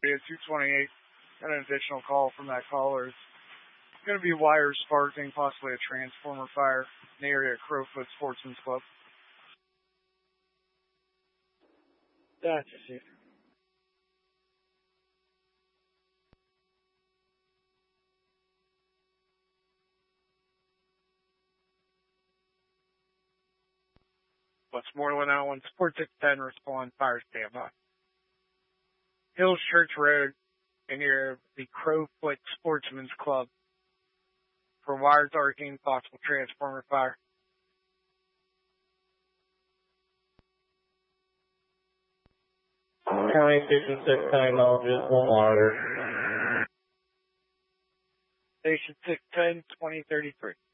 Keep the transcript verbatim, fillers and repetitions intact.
be a two twenty-eight. Got an additional call from that caller. It's going to be wires sparking, possibly a transformer fire in the area of Crowfoot Sportsman's Club. Gotcha, Chief. Westmoreland Allen, Sport six ten, respond, fire standby. Hills Church Road, near the Crowfoot Sportsman's Club, for wires arcing, possible transformer fire. County Station six technologist, one water. Station six ten, twenty thirty-three.